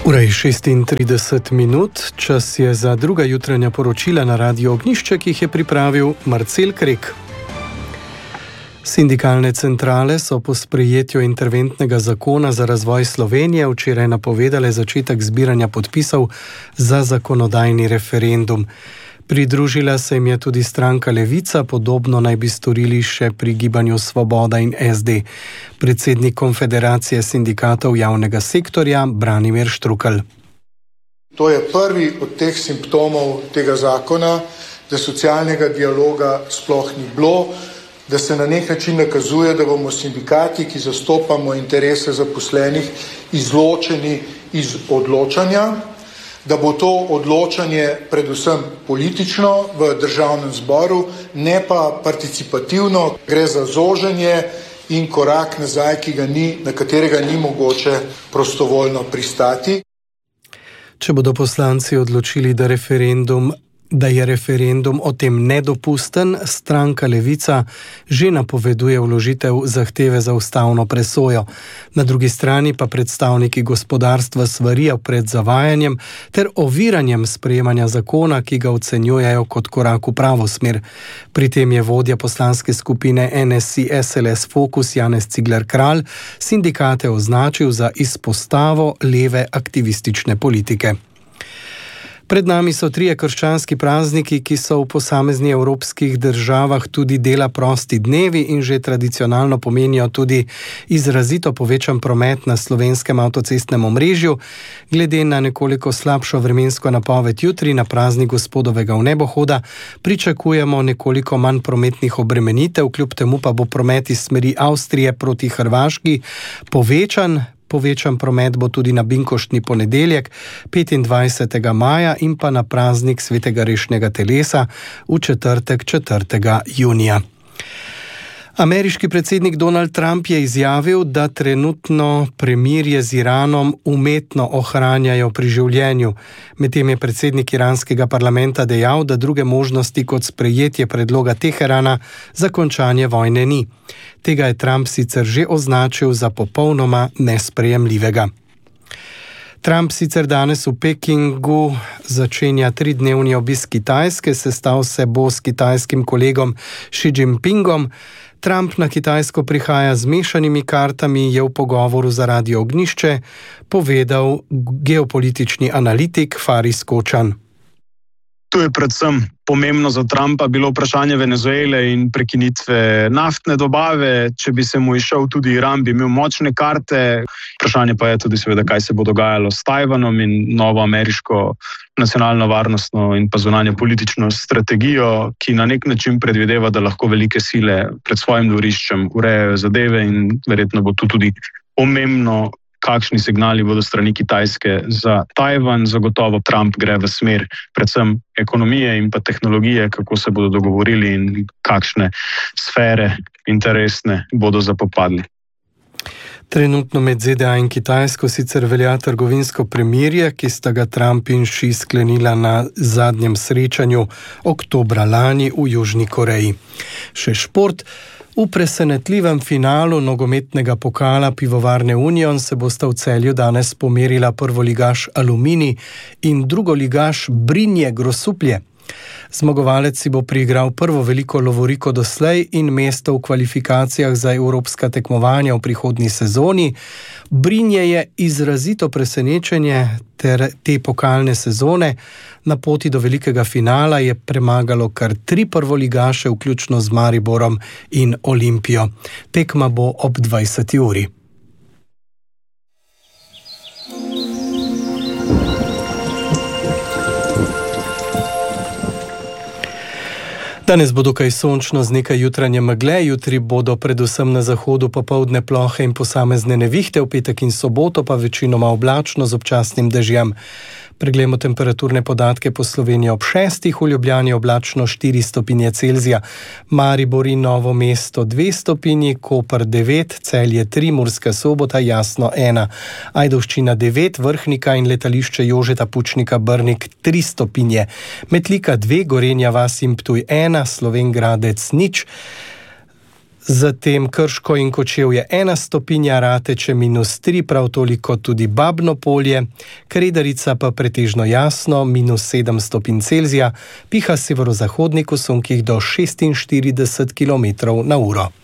Ura je 36 minut, čas je za druga jutranja poročila na Radio Ognjišče, ki jih je pripravil Marcel Krek. Sindikalne centrale so po sprejetju interventnega zakona za razvoj Slovenije včeraj napovedale začetek zbiranja podpisov za zakonodajni referendum. Pridružila se jim je tudi stranka Levica, podobno naj bi storili še pri Gibanju Svoboda in SD. Predsednik Konfederacije sindikatov javnega sektorja Branimir Štrukelj. To je prvi od teh simptomov tega zakona, da socialnega dialoga sploh ni bilo, da se na nek način nakazuje, da bomo sindikati, ki zastopamo interese zaposlenih, izločeni iz odločanja, da bo to odločanje predvsem politično v državnem zboru, ne pa participativno. Gre za zoženje in korak nazaj, na katerega ni mogoče prostovoljno pristati. Če bodo poslanci odločili, da je referendum o tem nedopusten, stranka Levica že napoveduje vložitev zahteve za ustavno presojo. Na drugi strani pa predstavniki gospodarstva svarijo pred zavajanjem ter oviranjem sprejemanja zakona, ki ga ocenjujejo kot korak v pravo smer. Pri tem je vodja poslanske skupine NSI SLS Fokus Janez Cigler Kralj sindikate označil za izpostavo leve aktivistične politike. Pred nami so 3 krščanski prazniki, ki so v posameznih evropskih državah tudi dela prosti dnevi in že tradicionalno pomenijo tudi izrazito povečan promet na slovenskem avtocestnem omrežju. Glede na nekoliko slabšo vremensko napoved jutri na praznik Gospodovega vnebohoda pričakujemo nekoliko manj prometnih obremenitev, kljub temu pa bo promet iz smeri Avstrije proti Hrvaški povečan. Povečan promet bo tudi na binkoštni ponedeljek 25. maja in pa na praznik svetega rešnjega telesa v četrtek 4. junija. Ameriški predsednik Donald Trump je izjavil, da trenutno premirje z Iranom umetno ohranjajo pri življenju. Medtem je predsednik iranskega parlamenta dejal, da druge možnosti kot sprejetje predloga Teherana za končanje vojne ni. Tega je Trump sicer že označil za popolnoma nesprejemljivega. Trump sicer danes v Pekingu začenja 3-dnevni obisk Kitajske, sestal se bo s kitajskim kolegom Xi Jinpingom. Trump na Kitajsko prihaja z mešanimi kartami, je v pogovoru za Radio Ognjišče povedal geopolitični analitik Faris Kočan. Tu je predvsem pomembno za Trumpa bilo vprašanje Venezuele in prekinitve naftne dobave. Če bi se mu izšel tudi Iran, bi imel močne karte. Vprašanje pa je tudi seveda, kaj se bo dogajalo s Tajvanom in novo ameriško nacionalno varnostno in pa zunanjo politično strategijo, ki na nek način predvideva, da lahko velike sile pred svojim dvoriščem urejajo zadeve in verjetno bo tu tudi pomembno, kakšni signali bodo strani Kitajske za Tajvan. Zagotovo Trump gre v smer predvsem ekonomije in pa tehnologije, kako se bodo dogovorili in kakšne sfere interesne bodo zapopadli. Trenutno med ZDA in Kitajsko sicer velja trgovinsko premirje, ki sta ga Trump in Xi sklenila na zadnjem srečanju oktobra lani v Južni Koreji. Še šport. V presenetljivem finalu nogometnega pokala Pivovarne Union se bosta v Celju danes pomerila prvoligaš Aluminij in drugoligaš Brinje Grosuplje. Zmagovalec si bo priigral prvo veliko lovoriko doslej in mesto v kvalifikacijah za evropska tekmovanja v prihodnji sezoni. Brinje je izrazito presenečenje te pokalne sezone. Na poti do velikega finala je premagalo kar 3 prvoligaše, vključno z Mariborom in Olimpijo. Tekma bo ob 20. uri. Danes bo dokaj sončno z nekaj jutranje megle, jutri bodo predvsem na zahodu popoldne plohe in posamezne nevihte, v petek in soboto pa večinoma oblačno z občasnim dežjem. Preglejmo temperaturne podatke po Sloveniji ob 6, v Ljubljani oblačno 4 stopinje Celzija, Maribor in Novo mesto 2 stopinji, Koper 9, Celje 3, Murska Sobota jasno 1, Ajdovščina 9, Vrhnika in letališče Jožeta Pučnika Brnik 3 stopinje, Metlika 2, Gorenja vas in Ptuj 1, Slovenj Gradec 0, Zatem Krško in Kočevje 1 stopinja, Rateče -3, prav toliko tudi Babno Polje, Kredarica pa pretežno jasno, -7 stopinj Celzija, piha severozahodnik v sunkih do 46 km/h.